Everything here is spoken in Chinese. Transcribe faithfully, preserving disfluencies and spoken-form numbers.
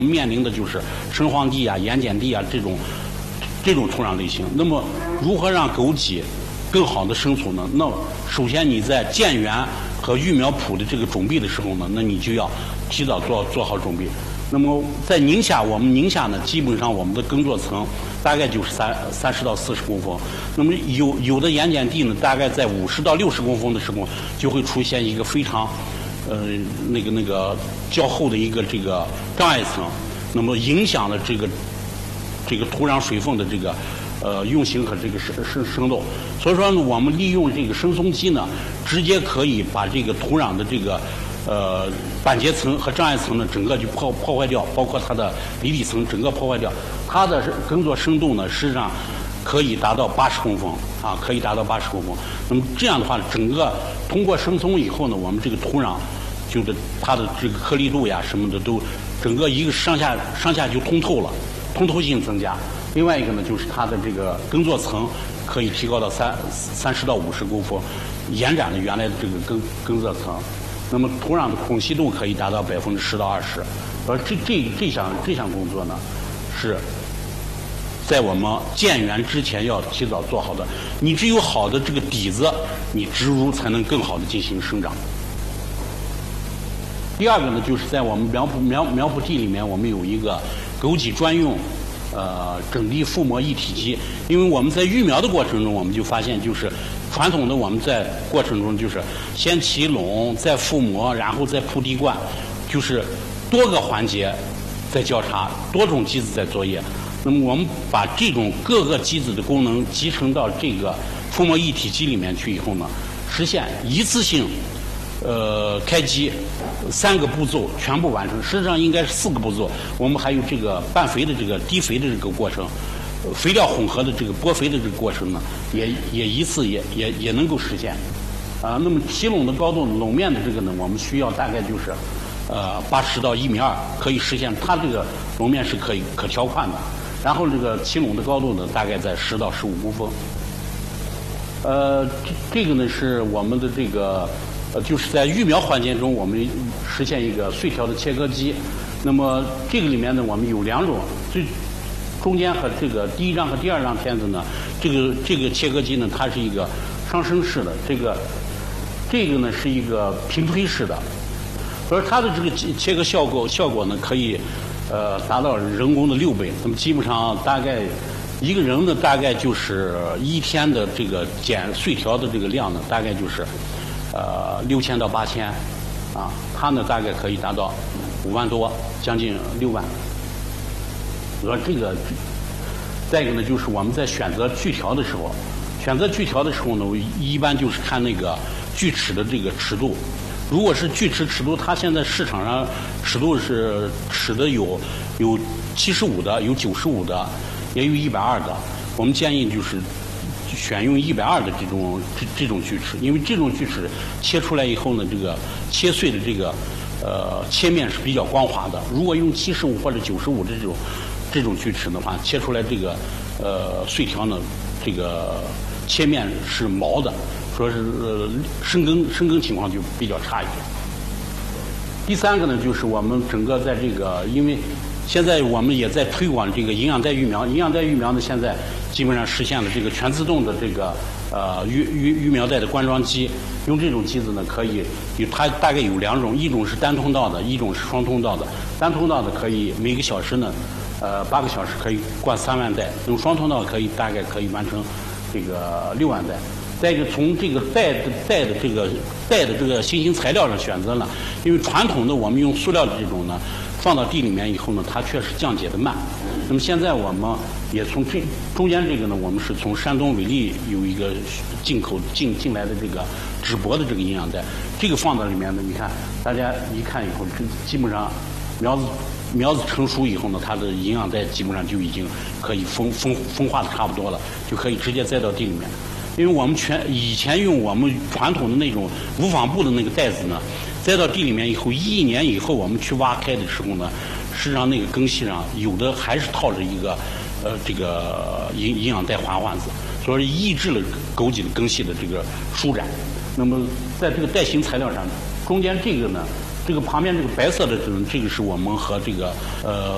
面临的就是深黄地啊、盐碱地啊这种这种土壤类型。那么，如何让枸杞更好的生存呢？那首先你在建园和育苗圃的这个准备的时候呢，那你就要提早做做好准备。那么在宁夏，我们宁夏呢，基本上我们的耕作层大概就是三三十到四十公分。那么有有的盐碱地呢，大概在五十到六十公分的时候，就会出现一个非常呃那个那个较厚的一个这个障碍层，那么影响了这个这个土壤水分的这个呃运行和这个生生生动。所以说呢，我们利用这个生松机呢，直接可以把这个土壤的这个呃板结层和障碍层呢，整个就破破坏掉，包括它的离地层整个破坏掉。它的耕作深度呢，实际上可以达到八十公分啊，可以达到八十公分。那么这样的话，整个通过生松以后呢，我们这个土壤就是它的这个颗粒度呀什么的都整个一个上下上下就通透了，通透性增加。另外一个呢，就是它的这个耕作层可以提高到三三十到五十公分，延展了原来的这个耕耕作层。那么土壤的孔隙度可以达到百分之十到二十。而这这这项这项工作呢，是在我们建园之前要提早做好的。你只有好的这个底子，你植株才能更好的进行生长。第二个呢，就是在我们苗圃苗苗圃地里面，我们有一个枸杞专用呃整地覆膜一体机。因为我们在育苗的过程中，我们就发现，就是传统的我们在过程中就是先起垄，再覆膜，然后再铺地冠，就是多个环节在交叉，多种机子在作业。那么我们把这种各个机子的功能集成到这个覆膜一体机里面去以后呢，实现一次性呃开机，三个步骤全部完成。实际上应该是四个步骤，我们还有这个拌肥的这个滴肥的这个过程，肥料混合的这个播肥的这个过程呢，也也一次也也也能够实现。啊，那么起垄的高度，垄面的这个呢，我们需要大概就是呃八十到一米二，可以实现它这个垄面是可以可调宽的。然后这个起垄的高度呢，大概在十到十五公分。呃，这这个呢是我们的这个呃，就是在育苗环节中，我们实现一个碎条的切割机。那么这个里面呢，我们有两种，最中间和这个第一张和第二张片子呢，这个这个切割机呢，它是一个上升式的，这个这个呢是一个平推式的，而它的这个切割效果效果呢，可以呃达到人工的六倍。那么基本上大概一个人呢，大概就是一天的这个剪碎条的这个量呢，大概就是呃六千到八千啊，它呢大概可以达到五万多，将近六万。而这个再一个呢，就是我们在选择锯条的时候，选择锯条的时候呢，我一般就是看那个锯齿的这个尺度。如果是锯齿尺度，它现在市场上尺度是尺的有有七十五的，有九十五的，也有一百二的。我们建议就是选用一百二的这种这这种锯齿，因为这种锯齿切出来以后呢，这个切碎的这个呃切面是比较光滑的。如果用七十五或者九十五的这种这种锯齿的话，切出来这个呃碎条呢，这个切面是毛的。说是呃生根生根情况就比较差一点。第三个呢，就是我们整个在这个，因为现在我们也在推广这个营养带育苗，营养带育苗呢，现在基本上实现了这个全自动的这个呃育育育苗带的灌装机。用这种机子呢，可以有它大概有两种，一种是单通道的，一种是双通道的。单通道的可以每个小时呢，呃八个小时可以灌三万袋，用双通道可以大概可以完成这个六万袋。再一个，从这个带的带的这个带的这个新型材料上选择了，因为传统的我们用塑料的这种呢，放到地里面以后呢，它确实降解的慢。那么现在我们也从这中间这个呢，我们是从山东伟力有一个进口进进来的这个纸薄的这个营养袋，这个放到里面呢，你看大家一看以后，这基本上苗子苗子成熟以后呢，它的营养袋基本上就已经可以风风风化的差不多了，就可以直接栽到地里面。因为我们全以前用我们传统的那种无纺布的那个袋子呢，栽到地里面以后，一年以后我们去挖开的时候呢，实际上那个根系上有的还是套着一个呃这个营营养带环环子，所以抑制了枸杞的根系的这个舒展。那么在这个带型材料上，中间这个呢，这个旁边这个白色的这种，这个是我们和这个呃